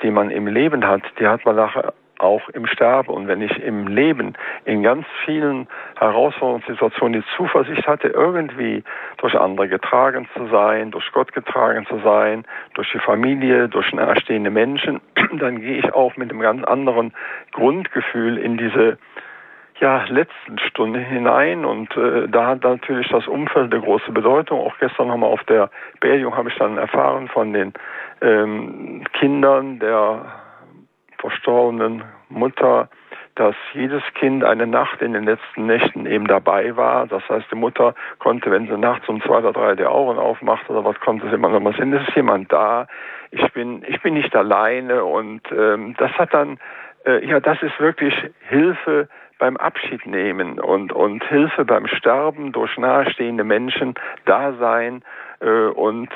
die man im Leben hat, die hat man nachher auch im Sterben. Und wenn ich im Leben in ganz vielen herausfordernden Situationen die Zuversicht hatte, irgendwie durch andere getragen zu sein, durch Gott getragen zu sein, durch die Familie, durch nahestehende Menschen, dann gehe ich auch mit einem ganz anderen Grundgefühl in diese letzten Stunden hinein, und da hat natürlich das Umfeld eine große Bedeutung. Auch gestern nochmal auf der Beerdigung habe ich dann erfahren von den Kindern der verstorbenen Mutter, dass jedes Kind eine Nacht in den letzten Nächten eben dabei war. Das heißt, die Mutter konnte, wenn sie nachts um 2 oder 3 die Augen aufmacht oder was, konnte sie immer noch mal sehen, es ist jemand da, ich bin nicht alleine, und das hat dann, das ist wirklich Hilfe beim Abschied nehmen und Hilfe beim Sterben durch nahestehende Menschen, Dasein und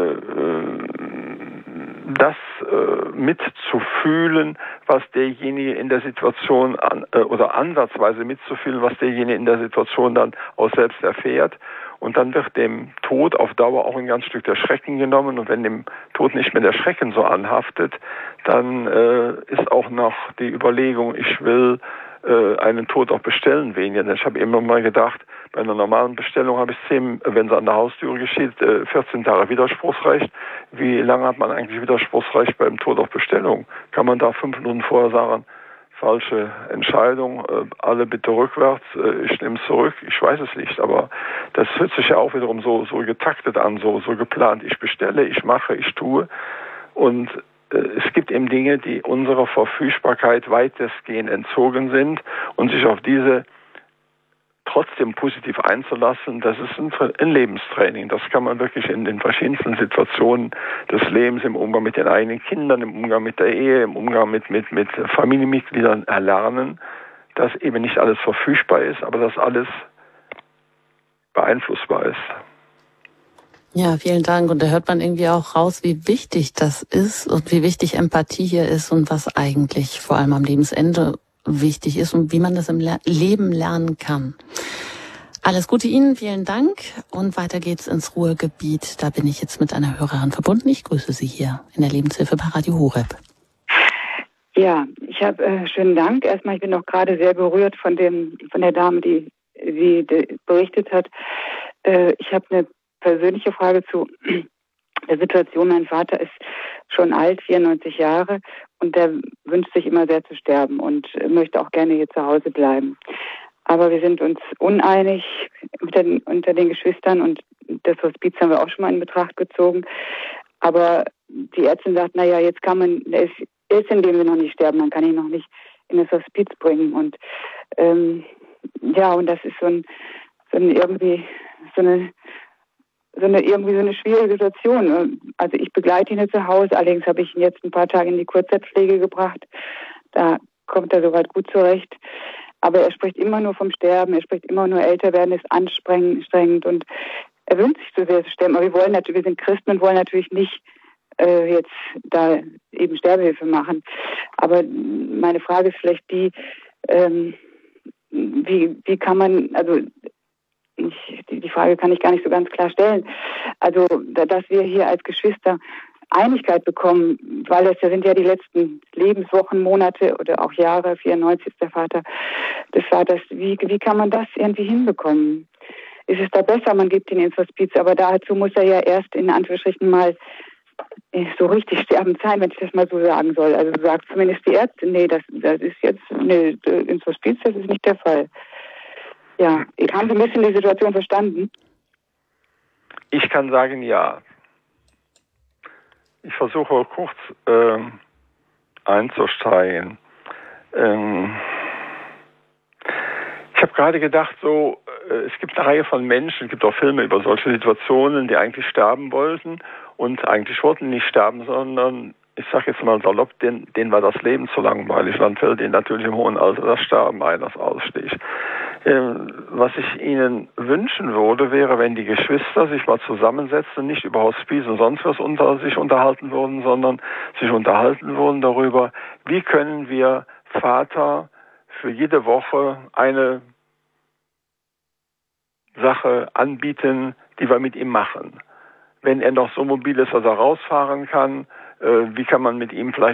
das mitzufühlen, was derjenige in der Situation oder ansatzweise mitzufühlen, was derjenige in der Situation dann auch selbst erfährt. Und dann wird dem Tod auf Dauer auch ein ganz Stück der Schrecken genommen. Und wenn dem Tod nicht mehr der Schrecken so anhaftet, dann ist auch noch die Überlegung, ich will einen Tod auch bestellen weniger. Denn ich habe immer mal gedacht, bei einer normalen Bestellung habe ich 10, wenn sie an der Haustüre geschieht, 14 Tage Widerspruchsrecht. Wie lange hat man eigentlich Widerspruchsrecht beim Tod auf Bestellung? Kann man da 5 Minuten vorher sagen, falsche Entscheidung, alle bitte rückwärts, ich nehme es zurück, ich weiß es nicht, aber das hört sich ja auch wiederum so getaktet an, so geplant, ich bestelle, ich mache, ich tue, und es gibt eben Dinge, die unserer Verfügbarkeit weitestgehend entzogen sind, und sich auf diese trotzdem positiv einzulassen, das ist ein Lebenstraining. Das kann man wirklich in den verschiedensten Situationen des Lebens, im Umgang mit den eigenen Kindern, im Umgang mit der Ehe, im Umgang mit Familienmitgliedern erlernen, dass eben nicht alles verfügbar ist, aber dass alles beeinflussbar ist. Ja, vielen Dank. Und da hört man irgendwie auch raus, wie wichtig das ist und wie wichtig Empathie hier ist und was eigentlich vor allem am Lebensende wichtig ist und wie man das im Leben lernen kann. Alles Gute Ihnen, vielen Dank. Und weiter geht's ins Ruhrgebiet. Da bin ich jetzt mit einer Hörerin verbunden. Ich grüße Sie hier in der Lebenshilfe bei Radio Horeb. Ja, ich habe schönen Dank. Erstmal, ich bin auch gerade sehr berührt von der Dame, die berichtet hat. Ich habe eine persönliche Frage zu der Situation. Mein Vater ist schon alt, 94 Jahre, und der wünscht sich immer sehr zu sterben und möchte auch gerne hier zu Hause bleiben. Aber wir sind uns uneinig unter den Geschwistern, und das Hospiz haben wir auch schon mal in Betracht gezogen. Aber die Ärztin sagt, jetzt kann man, er ist in dem wir noch nicht sterben, man kann ihn noch nicht in das Hospiz bringen. Und und das ist so eine schwierige Situation. Also ich begleite ihn zu Hause, allerdings habe ich ihn jetzt ein paar Tage in die Kurzzeitpflege gebracht. Da kommt er soweit gut zurecht. Aber er spricht immer nur vom Sterben, er spricht immer nur älter werden, ist anstrengend, und er wünscht sich so sehr zu sterben. Aber wir sind Christen und wollen natürlich nicht jetzt da eben Sterbehilfe machen. Aber meine Frage ist vielleicht die, wie kann man, also die Frage kann ich gar nicht so ganz klar stellen. Also, dass wir hier als Geschwister Einigkeit bekommen, weil das sind ja die letzten Lebenswochen, Monate oder auch Jahre, 94 ist der Vater des Vaters. Wie kann man das irgendwie hinbekommen? Ist es da besser, man gibt ihn ins Hospiz, aber dazu muss er ja erst in Anführungsstrichen mal so richtig sterbend sein, wenn ich das mal so sagen soll. Also sagt zumindest die Ärztin, das ist jetzt, ins Hospiz, das ist nicht der Fall. Ja, haben Sie ein bisschen die Situation verstanden? Ich kann sagen, ja. Ich versuche kurz einzusteigen. Ich habe gerade gedacht, es gibt eine Reihe von Menschen, es gibt auch Filme über solche Situationen, die eigentlich sterben wollten und eigentlich wollten nicht sterben, sondern, ich sage jetzt mal salopp, denen war das Leben zu langweilig. Dann fällt ihnen natürlich im hohen Alter das Sterben ein, das Ausstich. Was ich Ihnen wünschen würde, wäre, wenn die Geschwister sich mal zusammensetzen, nicht über Hospiz und sonst was sich unterhalten würden, sondern sich unterhalten würden darüber, wie können wir Vater für jede Woche eine Sache anbieten, die wir mit ihm machen. Wenn er noch so mobil ist, dass er rausfahren kann, wie kann man mit ihm vielleicht